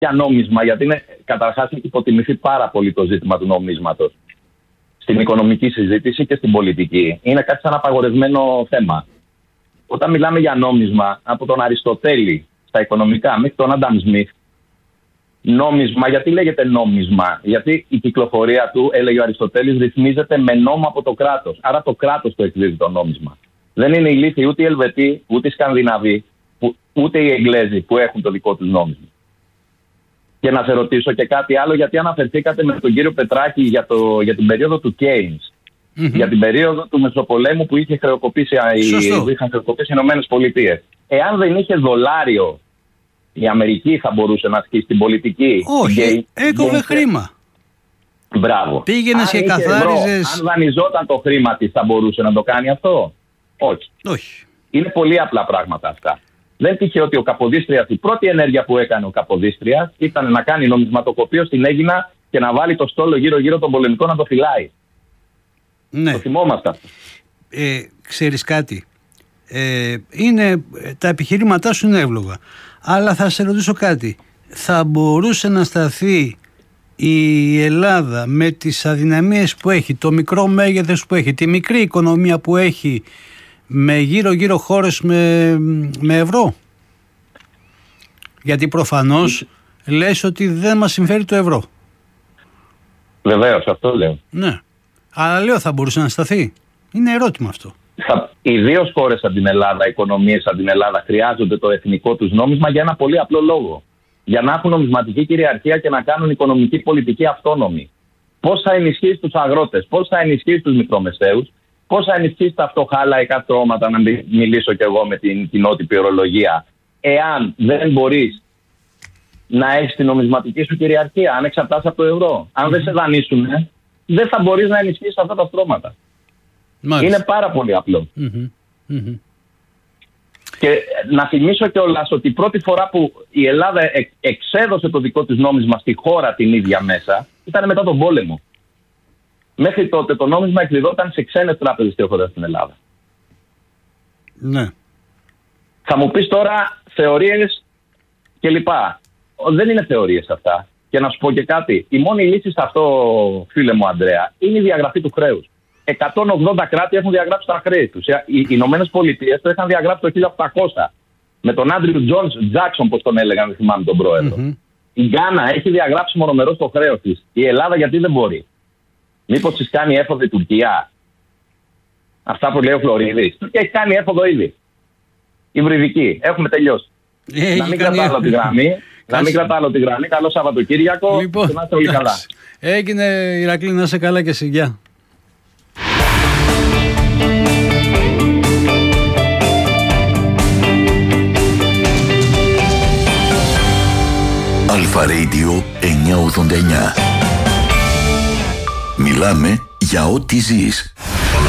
για νόμισμα, γιατί καταρχάς έχει υποτιμηθεί πάρα πολύ το ζήτημα του νομίσματος στην οικονομική συζήτηση και στην πολιτική. Είναι κάτι σαν απαγορευμένο θέμα. Όταν μιλάμε για νόμισμα, από τον Αριστοτέλη στα οικονομικά μέχρι τον Άνταμ Σμιθ, νόμισμα, γιατί λέγεται νόμισμα? Γιατί η κυκλοφορία του, έλεγε ο Αριστοτέλης, ρυθμίζεται με νόμο από το κράτος. Άρα το κράτος το εκδίδει το νόμισμα. Δεν είναι ηλίθιοι ούτε οι Ελβετοί, ούτε οι Σκανδιναβοί, ούτε οι Εγγλέζοι που έχουν το δικό τους νόμισμα. Και να σε ρωτήσω και κάτι άλλο, γιατί αναφερθήκατε με τον κύριο Πετράκη για την περίοδο του Κέινς. Για την περίοδο του Μεσοπολέμου που είχαν χρεοκοπήσει οι Ηνωμένες Πολιτείες. Εάν δεν είχε δολάριο, η Αμερική θα μπορούσε να ασκήσει την πολιτική? Όχι, έκοβε χρήμα. Μπράβο. Πήγαινες και καθάριζες. Αν δανειζόταν το χρήμα της, θα μπορούσε να το κάνει αυτό? Όχι. Είναι πολύ απλά πράγματα αυτά. Δεν τύχε ότι ο Καποδίστριας, η πρώτη ενέργεια που έκανε ο Καποδίστριας ήταν να κάνει νομισματοκοπείο στην Αίγινα και να βάλει το στόλο γύρω-γύρω των πολεμικών να το φυλάει. Ναι. Το θυμόμαστε αυτό. Ξέρεις κάτι, τα επιχειρήματά σου είναι εύλογα, αλλά θα σε ρωτήσω κάτι. Θα μπορούσε να σταθεί η Ελλάδα με τις αδυναμίες που έχει, το μικρό μέγεθος που έχει, τη μικρή οικονομία που έχει, με γύρω-γύρω χώρες με ευρώ? Γιατί προφανώς λες ότι δεν μας συμφέρει το ευρώ. Βεβαίως, αυτό λέω. Ναι. Αλλά λέω, θα μπορούσε να σταθεί? Είναι ερώτημα αυτό. Ιδίως χώρες σαν την Ελλάδα, οικονομίες σαν την Ελλάδα, χρειάζονται το εθνικό τους νόμισμα για ένα πολύ απλό λόγο. Για να έχουν νομισματική κυριαρχία και να κάνουν οικονομική πολιτική αυτόνομη. Πώς θα ενισχύσει τους αγρότες, πώς θα ενισχύσει τους μικρομεσαίους, πώς θα ενισχύσει τα φτωχά λαϊκά στρώματα, να μιλήσω κι εγώ με την κοινότυπη ορολογία, εάν δεν μπορείς να έχεις την νομισματική σου κυριαρχία, αν εξαρτάσαι από το ευρώ. Αν δεν σε δανείσουν, δεν θα μπορείς να ενισχύσεις αυτά τα στρώματα. Μάλιστα. Είναι πάρα πολύ απλό. Και να θυμίσω κιόλας ότι η πρώτη φορά που η Ελλάδα εξέδωσε το δικό της νόμισμα στη χώρα την ίδια μέσα ήταν μετά τον πόλεμο. Μέχρι τότε το νόμισμα εκδιδόταν σε ξένες τράπεζες και έχοντας στην Ελλάδα. Ναι. Θα μου πεις τώρα θεωρίες κλπ. Δεν είναι θεωρίες αυτά. Και να σου πω και κάτι. Η μόνη λύση σε αυτό, φίλε μου Ανδρέα, είναι η διαγραφή του χρέους. 180 κράτη έχουν διαγράψει τα χρέη τους. Οι Ηνωμένες Πολιτείες το είχαν διαγράψει το 1800. Με τον Άντριου Τζάκσον, πώς τον έλεγαν, δεν θυμάμαι τον πρόεδρο. Η Γκάνα έχει διαγράψει μονομερώς το χρέος της. Η Ελλάδα γιατί δεν μπορεί? Μήπως της κάνει έφοδο η Τουρκία? Αυτά που λέει ο Φλωρίδης. Η Τουρκία έχει κάνει έφοδο ήδη. Υβριδική. Έχουμε τελειώσει. Να μην κρατάω τη γραμμή. Καλό Σαββατοκύριακο. Λοιπόν, και να είστε όλοι καλά. Έγινε, Ηρακλή, να είσαι καλά και εσύ. Γεια. Αλφα Radio 989. Μιλάμε για ό,τι ζεις.